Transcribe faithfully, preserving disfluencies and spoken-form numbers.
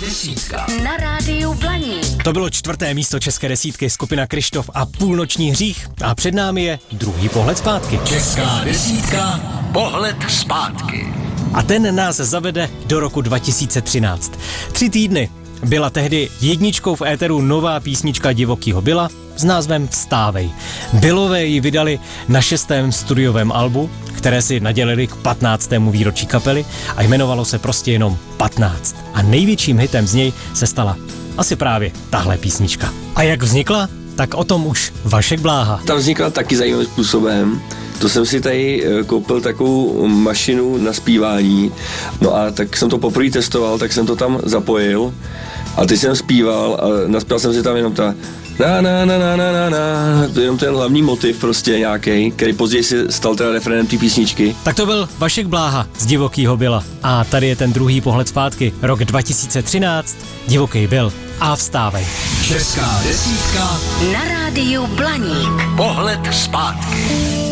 desítka. Na rádiu Blaník. To bylo čtvrté místo české desítky, skupina Kryštof a Půlnoční hřích. A před námi je druhý pohled zpátky. Česká desítka. Pohled zpátky. A ten nás zavede do roku dva tisíce třináct. Tři týdny byla tehdy jedničkou v éteru nová písnička Divokýho Billa s názvem Vstávej. Billové ji vydali na šestém studiovém albu, které si nadělili k patnáctému výročí kapely a jmenovalo se prostě jenom patnáct. A největším hitem z něj se stala asi právě tahle písnička. A jak vznikla? Tak o tom už Vašek Bláha. Ta vznikla taky zajímavým způsobem. To jsem si tady koupil takovou mašinu na zpívání, no a tak jsem to poprvé testoval, tak jsem to tam zapojil a teď jsem zpíval a naspěl jsem si tam jenom ta na na na na na na na, jenom ten hlavní motiv prostě nějaký, který později se stal teda refrénem té písničky. Tak to byl Vašek Bláha z Divokýho Billa. A tady je ten druhý pohled zpátky. Rok dva tisíce třináct, Divoký Bill a Vstávej. Česká desítka. Na rádiu Blaník. Pohled zpátky.